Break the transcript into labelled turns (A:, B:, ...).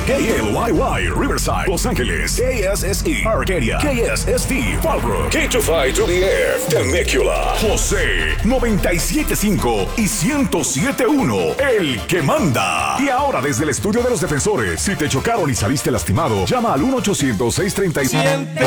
A: KLYY, Riverside, Los Ángeles, KSSE, Arcadia, KSST, Fallbrook, K25 to the F, Temecula, José, 97.5 y 107.1, el que manda. Y ahora desde el estudio de los defensores, si te chocaron y saliste lastimado, llama al 1-800-635.